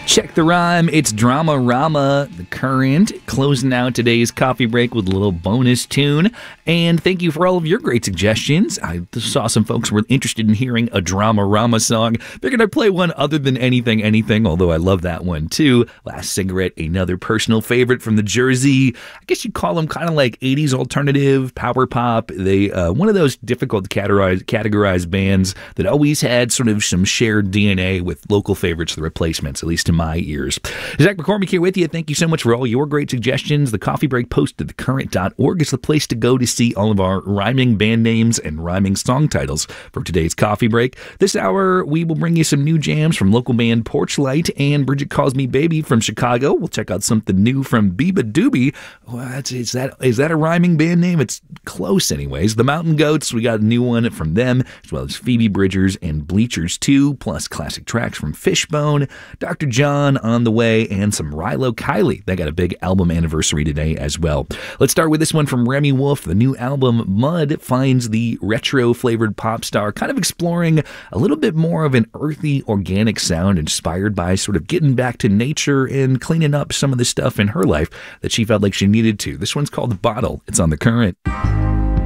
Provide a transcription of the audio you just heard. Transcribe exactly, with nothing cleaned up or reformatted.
Check the rhyme. It's Drama Rama, The Current, closing out today's coffee break with a little bonus tune. And thank you for all of your great suggestions. I saw some folks were interested in hearing a Drama Rama song. Figured I'd play one other than Anything Anything, although I love that one too. Last Cigarette, another personal favorite from the Jersey. I guess you'd call them kind of like eighties alternative, power pop. They uh, one of those difficult to categorize, categorize bands that always had sort of some shared D N A with local favorites, The Replacements, at least in my ears. Zach McCormick here with you. Thank you so much for all your great suggestions. The Coffee Break post at the current dot org is the place to go to see all of our rhyming band names and rhyming song titles for today's Coffee Break. This hour, we will bring you some new jams from local band Porchlight and Bridget Calls Me Baby from Chicago. We'll check out something new from Biba Doobie. What is that? Is that a rhyming band name? It's close anyways. The Mountain Goats, we got a new one from them, as well as Phoebe Bridgers and Bleachers two, plus classic tracks from Fishbone, Doctor John on the way, and some Rilo Kiley. They got a big album anniversary today as well. Let's start with this one from Remy Wolf. The new album Mud finds the retro-flavored pop star kind of exploring a little bit more of an earthy, organic sound inspired by sort of getting back to nature and cleaning up some of the stuff in her life that she felt like she needed to. This one's called Bottle. It's on The Current.